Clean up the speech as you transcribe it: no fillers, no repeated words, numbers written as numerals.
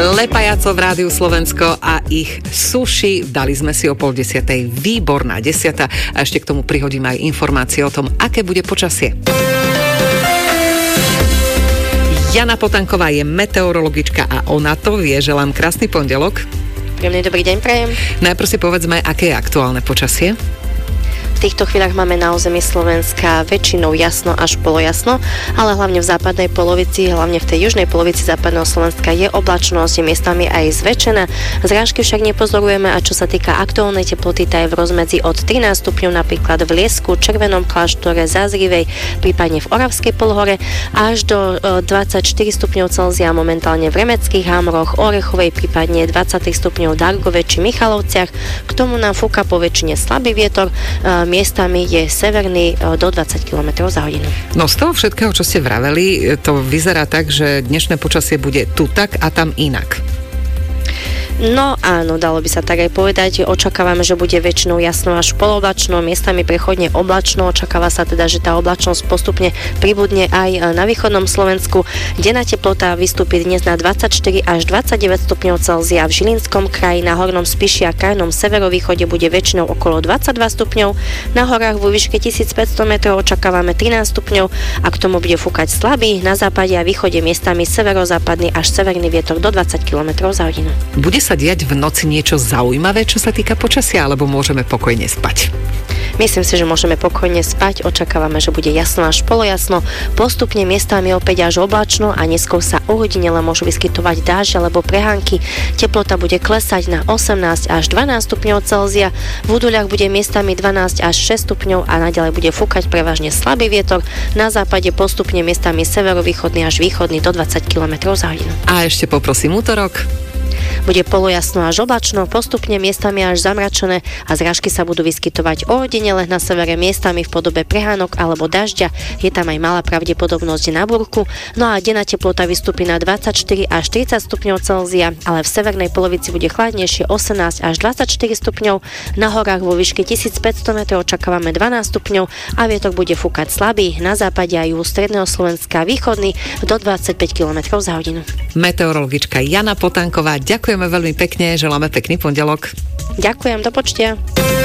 Lepajaco v Rádiu Slovensko a ich suši. Dali sme si o 9:30. Výborná 10. A ešte k tomu prihodím aj informácie o tom, aké bude počasie. Jana Potanková je meteorologička a ona to vie. Želám krásny pondelok. Príjemný dobrý deň prajem. Najprv si povedzme, aké je aktuálne počasie. V týchto chvíľach máme na území Slovenska väčšinou jasno až polojasno, ale hlavne v západnej polovici, hlavne v tej južnej polovici západného Slovenska je oblačnosť, miestami aj zväčšená. Zrážky však nepozorujeme a čo sa týka aktuálnej teploty, tá je v rozmedzi od 13 stupňov napríklad v Liesku, Červenom kláštore, Zázrivej, prípadne v Oravskej polhore, až do 24 stupňov Celzia momentálne v Remeckých Hamroch, Orechovej, prípadne 20 stupňov Dargove či Michalovciach. K tomu nám fúka po väčšine slabý vietor, miestami je severný do 20 km za hodinu. No z toho všetkého, čo ste vraveli, to vyzerá tak, že dnešné počasie bude tu tak a tam inak. No áno, dalo by sa tak aj povedať. Očakávame, že bude väčšinou jasno až poloblačno, miestami prechodne oblačno. Očakáva sa teda, že tá oblačnosť postupne pribudne aj na východnom Slovensku. Denná teplota vystúpi dnes na 24 až 29 stupňov Celzia. V Žilinskom kraji, na Hornom Spiši a krajnom severovýchode bude väčšinou okolo 22 stupňov. Na horách vo výške 1500 metrov očakávame 13 stupňov a k tomu bude fúkať slabý. Na západe a východe miestami severozápadný až severný vietor do 20 km za hodinu. Bude sa diať v noci niečo zaujímavé, čo sa týka počasia, alebo môžeme pokojne spať? Myslím si, že môžeme pokojne spať. Očakávame, že bude jasno až polojasno. Postupne miestami opäť až oblačno a neskôr sa ohodinele môžu vyskytovať dážď alebo prehánky. Teplota bude klesať na 18 až 12 stupňov Celzia. V údoľach bude miestami 12 až 6 stupňov a naďalej bude fúkať prevažne slabý vietor. Na západe postupne miestami severovýchodný až východný do 20 km za hodinu. A ešte poprosím útorok. Bude polojasno až oblačno, postupne miestami až zamračené a zrážky sa budú vyskytovať ojedinele na severe miestami v podobe prehánok alebo dažďa. Je tam aj malá pravdepodobnosť na búrku. No a denná teplota vystúpi na 24 až 30 stupňov Celzia, ale v severnej polovici bude chladnejšie 18 až 24 stupňov. Na horách vo výške 1500 metrov očakávame 12 stupňov a vietor bude fúkať slabý. Na západe a juhu stredného Slovenska východný do 25 km za hodinu. Meteorologička Jana Potanková, ďakujeme veľmi pekne, želáme pekný pondelok. Ďakujem, do počutia.